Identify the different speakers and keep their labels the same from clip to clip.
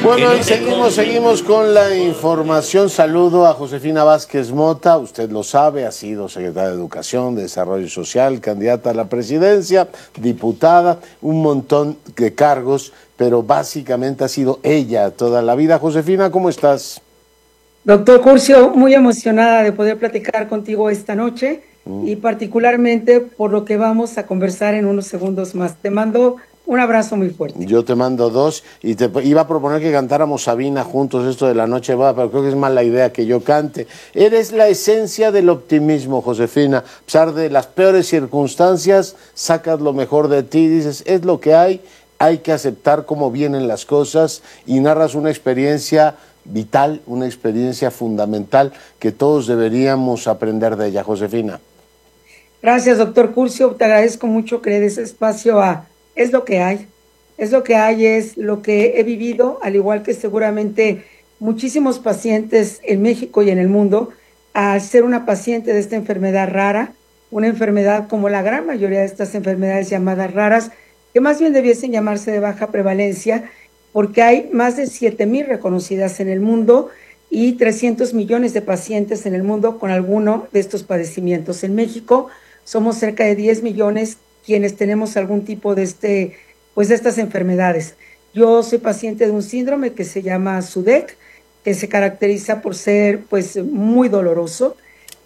Speaker 1: Bueno, y seguimos con la información. Saludo a Josefina Vázquez Mota, usted lo sabe, ha sido secretaria de Educación, de Desarrollo Social, candidata a la presidencia, diputada, un montón de cargos, pero básicamente ha sido ella toda la vida. Josefina, ¿cómo estás?
Speaker 2: Doctor Curcio, muy emocionada de poder platicar contigo esta noche y particularmente por lo que vamos a conversar en unos segundos más. Te mando un abrazo muy fuerte.
Speaker 1: Yo te mando dos y te iba a proponer que cantáramos Sabina juntos, esto de La Noche Va, pero creo que es mala idea que yo cante. Eres la esencia del optimismo, Josefina. A pesar de las peores circunstancias, sacas lo mejor de ti, dices, es lo que hay que aceptar cómo vienen las cosas y narras una experiencia vital, una experiencia fundamental que todos deberíamos aprender de ella, Josefina.
Speaker 2: Gracias, doctor Curcio. Te agradezco mucho que le des espacio a Es lo que hay. Es lo que hay, es lo que he vivido, al igual que seguramente muchísimos pacientes en México y en el mundo, al ser una paciente de esta enfermedad rara, una enfermedad como la gran mayoría de estas enfermedades llamadas raras, que más bien debiesen llamarse de baja prevalencia, porque hay más de 7,000 reconocidas en el mundo y 300 millones de pacientes en el mundo con alguno de estos padecimientos. En México somos cerca de 10 millones quienes tenemos algún tipo de de estas enfermedades. Yo soy paciente de un síndrome que se llama SUDEC, que se caracteriza por ser muy doloroso.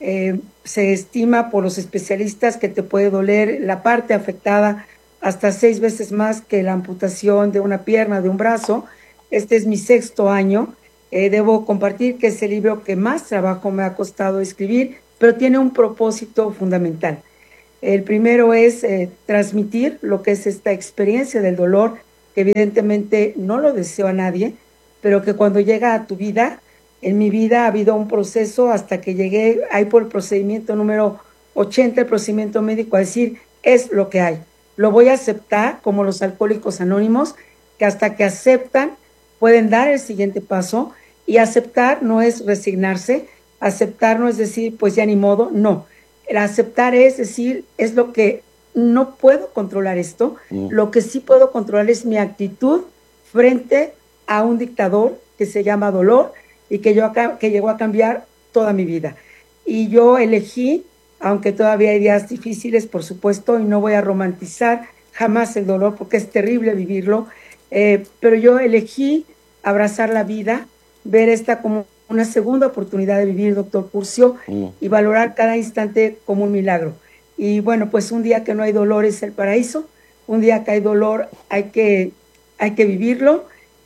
Speaker 2: Se estima por los especialistas que te puede doler la parte afectada hasta 6 veces más que la amputación de una pierna, de un brazo. Este es mi 6º año. Debo compartir que es el libro que más trabajo me ha costado escribir, pero tiene un propósito fundamental. El primero es transmitir lo que es esta experiencia del dolor, que evidentemente no lo deseo a nadie, pero que cuando llega a tu vida, en mi vida ha habido un proceso hasta que llegué ahí por el procedimiento número 80, el procedimiento médico, a decir, es lo que hay. Lo voy a aceptar como los alcohólicos anónimos, que hasta que aceptan pueden dar el siguiente paso, y aceptar no es resignarse, aceptar no es decir, pues ya ni modo, no. El aceptar es decir, es lo que no puedo controlar esto, lo que sí puedo controlar es mi actitud frente a un dictador que se llama dolor y que llegó a cambiar toda mi vida. Y yo elegí, aunque todavía hay días difíciles, por supuesto, y no voy a romantizar jamás el dolor porque es terrible vivirlo, pero yo elegí abrazar la vida, ver esta como una segunda oportunidad de vivir, doctor Curcio, y valorar cada instante como un milagro. Y bueno, pues un día que no hay dolor es el paraíso, un día que hay dolor hay que vivirlo,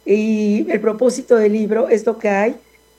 Speaker 2: y el propósito del libro es lo que hay,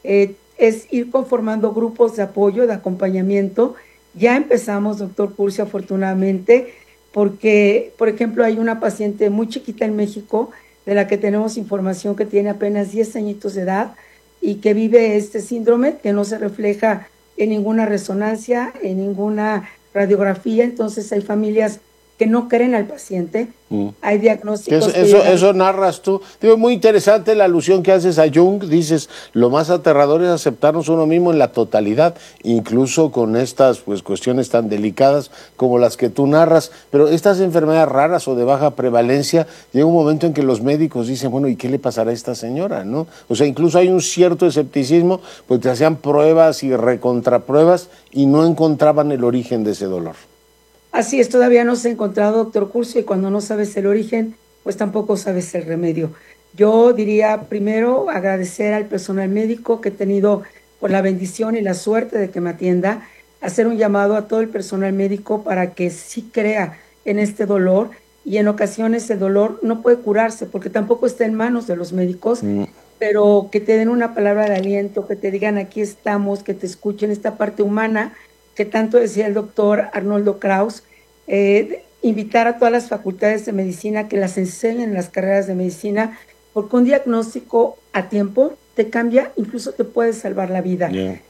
Speaker 2: es ir conformando grupos de apoyo, de acompañamiento. Ya empezamos, doctor Curcio, afortunadamente, porque, por ejemplo, hay una paciente muy chiquita en México, de la que tenemos información que tiene apenas 10 añitos de edad, y que vive este síndrome que no se refleja en ninguna resonancia, en ninguna radiografía. Entonces hay familias que no creen al paciente, hay diagnósticos
Speaker 1: eso narras tú. Digo, muy interesante la alusión que haces a Jung, dices, lo más aterrador es aceptarnos uno mismo en la totalidad, incluso con estas cuestiones tan delicadas como las que tú narras, pero estas enfermedades raras o de baja prevalencia, llega un momento en que los médicos dicen, bueno, ¿y qué le pasará a esta señora? ¿No? O sea, incluso hay un cierto escepticismo, pues te hacían pruebas y recontrapruebas y no encontraban el origen de ese dolor.
Speaker 2: Así es, todavía no se ha encontrado, doctor Curcio, y cuando no sabes el origen, pues tampoco sabes el remedio. Yo diría primero agradecer al personal médico que he tenido por la bendición y la suerte de que me atienda, hacer un llamado a todo el personal médico para que sí crea en este dolor, y en ocasiones el dolor no puede curarse porque tampoco está en manos de los médicos, pero que te den una palabra de aliento, que te digan aquí estamos, que te escuchen esta parte humana que tanto decía el doctor Arnoldo Kraus, invitar a todas las facultades de medicina que las enseñen en las carreras de medicina, porque un diagnóstico a tiempo te cambia, incluso te puede salvar la vida.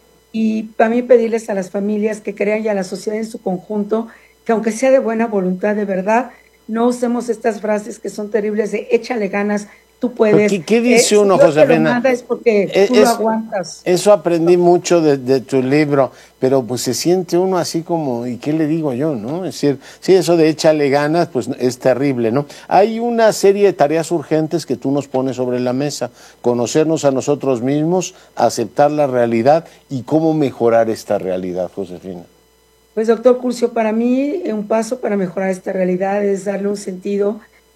Speaker 2: Y también pedirles a las familias que crean y a la sociedad en su conjunto, que aunque sea de buena voluntad, de verdad, no usemos estas frases que son terribles de échale ganas, tú puedes.
Speaker 1: ¿Qué dice uno,
Speaker 2: si Dios te lo
Speaker 1: Josefina?
Speaker 2: manda es porque tú lo aguantas.
Speaker 1: Eso aprendí mucho de tu libro, pero pues se siente uno así como, ¿y qué le digo yo, no? Es decir, sí, eso de échale ganas, pues es terrible, ¿no? Hay una serie de tareas urgentes que tú nos pones sobre la mesa, conocernos a nosotros mismos, aceptar la realidad y cómo mejorar esta realidad, Josefina.
Speaker 2: Pues doctor Curcio, para mí un paso para mejorar esta realidad es darle un sentido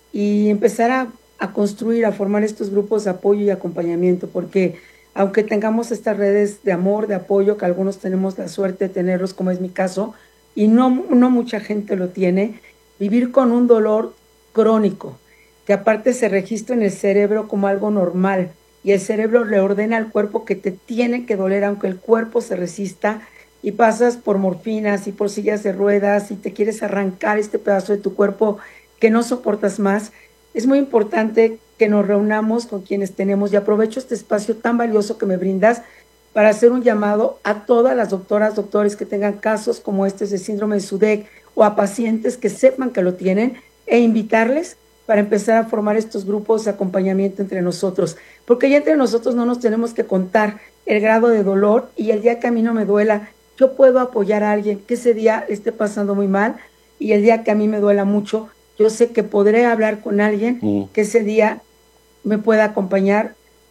Speaker 2: y empezar a construir, a formar estos grupos de apoyo y acompañamiento, porque aunque tengamos estas redes de amor, de apoyo, que algunos tenemos la suerte de tenerlos, como es mi caso, y no mucha gente lo tiene, vivir con un dolor crónico, que aparte se registra en el cerebro como algo normal, y el cerebro le ordena al cuerpo que te tiene que doler, aunque el cuerpo se resista, y pasas por morfinas y por sillas de ruedas y te quieres arrancar este pedazo de tu cuerpo que no soportas más, es muy importante que nos reunamos con quienes tenemos, y aprovecho este espacio tan valioso que me brindas para hacer un llamado a todas las doctoras, doctores que tengan casos como este de síndrome de SUDEC o a pacientes que sepan que lo tienen e invitarles para empezar a formar estos grupos de acompañamiento entre nosotros, porque ya entre nosotros no nos tenemos que contar el grado de dolor, y el día que a mí no me duela, yo puedo apoyar a alguien que ese día le esté pasando muy mal, y el día que a mí me duela mucho, yo sé que podré hablar con alguien que ese día me pueda acompañar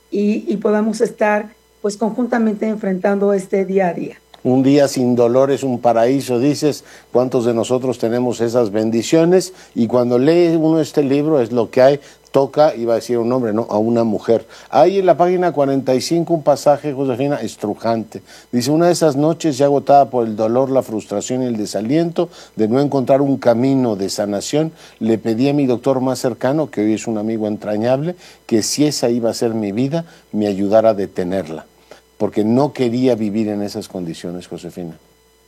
Speaker 2: y podamos estar pues conjuntamente enfrentando este día a día.
Speaker 1: Un día sin dolor es un paraíso, dices. ¿Cuántos de nosotros tenemos esas bendiciones? Y cuando lee uno este libro es lo que hay. Toca, iba a decir un hombre, no, a una mujer. Hay en la página 45 un pasaje, Josefina, estrujante. Dice, una de esas noches ya agotada por el dolor, la frustración y el desaliento de no encontrar un camino de sanación, le pedí a mi doctor más cercano, que hoy es un amigo entrañable, que si esa iba a ser mi vida, me ayudara a detenerla, porque no quería vivir en esas condiciones, Josefina.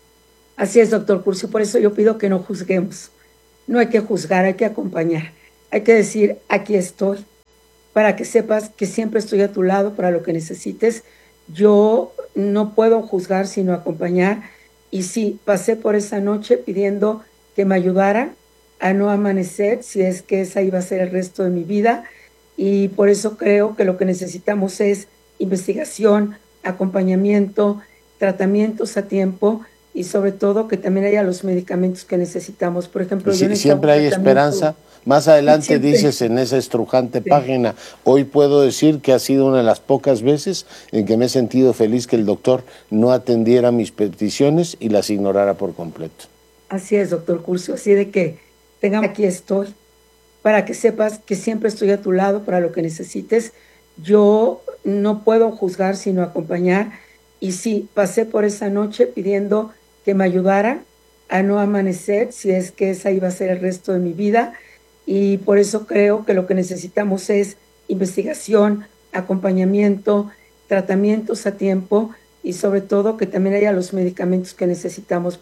Speaker 2: Así es, doctor Curcio, por eso yo pido que no juzguemos. No hay que juzgar, hay que acompañar. Hay que decir, aquí estoy, para que sepas que siempre estoy a tu lado para lo que necesites. Yo no puedo juzgar, sino acompañar. Y sí, pasé por esa noche pidiendo que me ayudara a no amanecer, si es que esa iba a ser el resto de mi vida. Y por eso creo que lo que necesitamos es investigación, acompañamiento, tratamientos a tiempo, y sobre todo que también haya los medicamentos que necesitamos. Por ejemplo,
Speaker 1: sí, siempre hay esperanza. Más adelante siempre dices en esa estrujante página, hoy puedo decir que ha sido una de las pocas veces en que me he sentido feliz que el doctor no atendiera mis peticiones y las ignorara por completo.
Speaker 2: Así es, doctor Curcio, así de que aquí estoy, para que sepas que siempre estoy a tu lado para lo que necesites. Yo no puedo juzgar, sino acompañar. Y sí, pasé por esa noche pidiendo que me ayudara a no amanecer, si es que esa iba a ser el resto de mi vida. Y por eso creo que lo que necesitamos es investigación, acompañamiento, tratamientos a tiempo, y sobre todo que también haya los medicamentos que necesitamos.